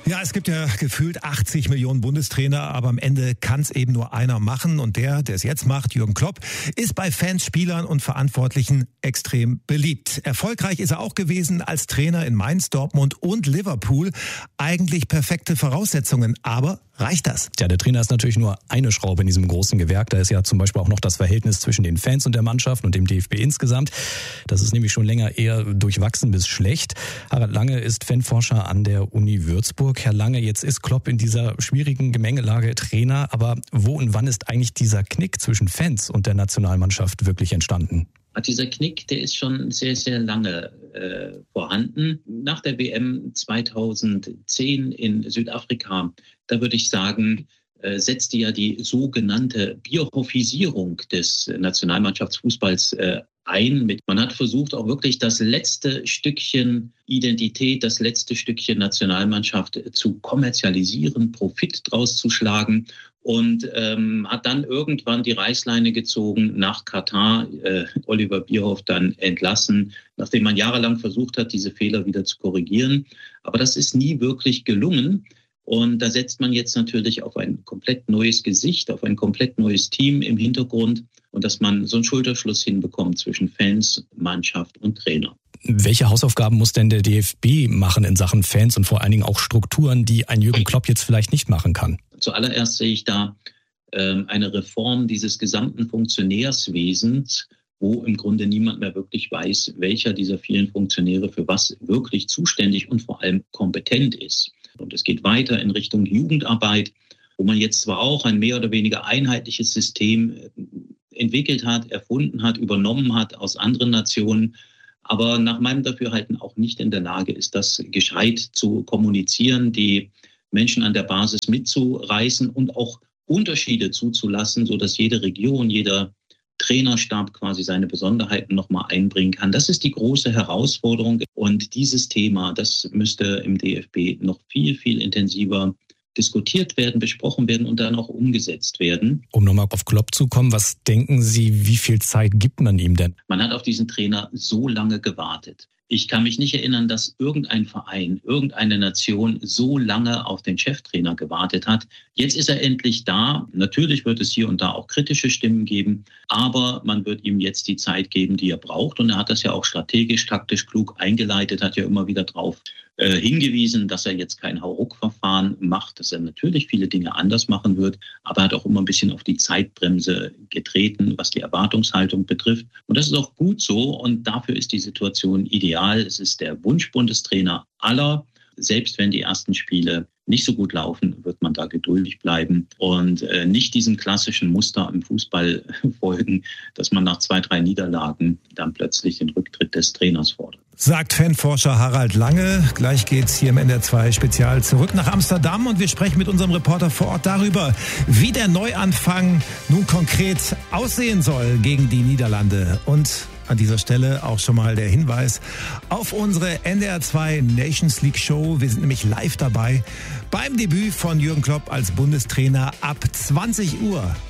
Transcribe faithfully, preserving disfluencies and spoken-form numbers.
Ja, es gibt ja gefühlt achtzig Millionen Bundestrainer, aber am Ende kann es eben nur einer machen. Und der, der es jetzt macht, Jürgen Klopp, ist bei Fans, Spielern und Verantwortlichen extrem beliebt. Erfolgreich ist er auch gewesen als Trainer in Mainz, Dortmund und Liverpool. Eigentlich perfekte Voraussetzungen, aber reicht das? Ja, der Trainer ist natürlich nur eine Schraube in diesem großen Gewerk. Da ist ja zum Beispiel auch noch das Verhältnis zwischen den Fans und der Mannschaft und dem D F B insgesamt. Das ist nämlich schon länger eher durchwachsen bis schlecht. Harald Lange ist Fanforscher an der Uni Würzburg. Herr Lange, jetzt ist Klopp in dieser schwierigen Gemengelage Trainer. Aber wo und wann ist eigentlich dieser Knick zwischen Fans und der Nationalmannschaft wirklich entstanden? Dieser Knick, der ist schon sehr, sehr lange äh, vorhanden. Nach der W M zweitausendzehn in Südafrika, da würde ich sagen, äh, setzte ja die sogenannte Bierhoffisierung des Nationalmannschaftsfußballs äh, ein. Mit, man hat versucht, auch wirklich das letzte Stückchen Identität, das letzte Stückchen Nationalmannschaft zu kommerzialisieren, Profit draus zu schlagen. Und ähm, hat dann irgendwann die Reißleine gezogen nach Katar, äh, Oliver Bierhoff dann entlassen, nachdem man jahrelang versucht hat, diese Fehler wieder zu korrigieren. Aber das ist nie wirklich gelungen. Und da setzt man jetzt natürlich auf ein komplett neues Gesicht, auf ein komplett neues Team im Hintergrund und dass man so einen Schulterschluss hinbekommt zwischen Fans, Mannschaft und Trainer. Welche Hausaufgaben muss denn der D F B machen in Sachen Fans und vor allen Dingen auch Strukturen, die ein Jürgen Klopp jetzt vielleicht nicht machen kann? Zuallererst sehe ich da äh, eine Reform dieses gesamten Funktionärswesens, wo im Grunde niemand mehr wirklich weiß, welcher dieser vielen Funktionäre für was wirklich zuständig und vor allem kompetent ist. Und es geht weiter in Richtung Jugendarbeit, wo man jetzt zwar auch ein mehr oder weniger einheitliches System entwickelt hat, erfunden hat, übernommen hat aus anderen Nationen, aber nach meinem Dafürhalten auch nicht in der Lage ist, das gescheit zu kommunizieren, die Menschen an der Basis mitzureißen und auch Unterschiede zuzulassen, sodass jede Region, jeder Trainerstab quasi seine Besonderheiten nochmal einbringen kann. Das ist die große Herausforderung. Und dieses Thema, das müsste im D F B noch viel, viel intensiver diskutiert werden, besprochen werden und dann auch umgesetzt werden. Um nochmal auf Klopp zu kommen, was denken Sie, wie viel Zeit gibt man ihm denn? Man hat auf diesen Trainer so lange gewartet. Ich kann mich nicht erinnern, dass irgendein Verein, irgendeine Nation so lange auf den Cheftrainer gewartet hat. Jetzt ist er endlich da. Natürlich wird es hier und da auch kritische Stimmen geben, aber man wird ihm jetzt die Zeit geben, die er braucht. Und er hat das ja auch strategisch, taktisch klug eingeleitet, hat ja immer wieder darauf äh, hingewiesen, dass er jetzt kein Hauruck-Verfahren macht, dass er natürlich viele Dinge anders machen wird, aber er hat auch immer ein bisschen auf die Zeitbremse getreten, was die Erwartungshaltung betrifft. Und das ist auch gut so und dafür ist die Situation ideal. Es ist der Wunschbundestrainer aller. Selbst wenn die ersten Spiele nicht so gut laufen, wird man da geduldig bleiben und äh, nicht diesem klassischen Muster im Fußball folgen, dass man nach zwei, drei Niederlagen dann plötzlich den Rücktritt des Trainers fordert. Sagt Fanforscher Harald Lange. Gleich geht's hier im N D R zwei Spezial zurück nach Amsterdam und wir sprechen mit unserem Reporter vor Ort darüber, wie der Neuanfang nun konkret aussehen soll gegen die Niederlande. Und an dieser Stelle auch schon mal der Hinweis auf unsere N D R zwei Nations League Show. Wir sind nämlich live dabei beim Debüt von Jürgen Klopp als Bundestrainer ab zwanzig Uhr